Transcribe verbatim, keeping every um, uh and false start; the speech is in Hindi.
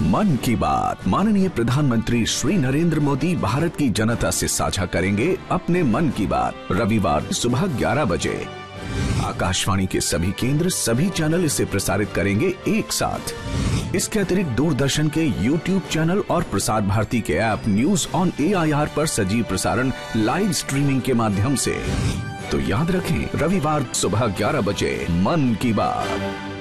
मन की बात माननीय प्रधानमंत्री श्री नरेंद्र मोदी भारत की जनता से साझा करेंगे अपने मन की बात। रविवार सुबह ग्यारह बजे आकाशवाणी के सभी केंद्र सभी चैनल इसे प्रसारित करेंगे एक साथ। इसके अतिरिक्त दूरदर्शन के यूट्यूब चैनल और प्रसार भारती के app news on A I R पर सजीव प्रसारण लाइव स्ट्रीमिंग के माध्यम से। तो याद रखें, रविवार सुबह ग्यारह बजे मन की बात।